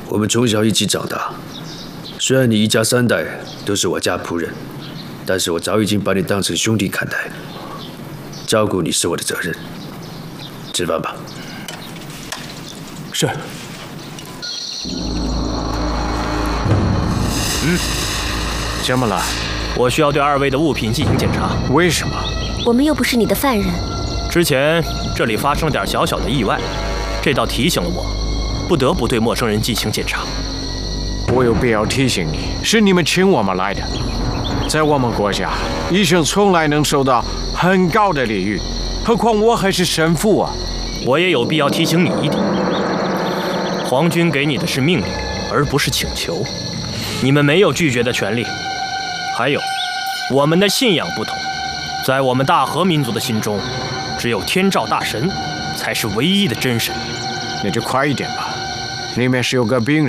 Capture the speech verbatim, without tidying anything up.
我们从小一起长大，虽然你一家三代都是我家仆人，但是我早已经把你当成兄弟看待，照顾你是我的责任。吃饭吧。 是。 嗯， 怎么了？ 我需要对二位的物品进行检查。 为什么？ 我们又不是你的犯人。 之前这里发生了点小小的意外，这倒提醒了我，不得不对陌生人进行检查。 我有必要提醒你，是你们请我们来的。在我们国家，医生从来能受到很高的礼遇，何况我还是神父啊！ 我也有必要提醒你一点，皇军给你的是命令，而不是请求，你们没有拒绝的权利。还有，我们的信仰不同，在我们大和民族的心中，只有天照大神才是唯一的真神。 那就快一点吧，里面是有个病人。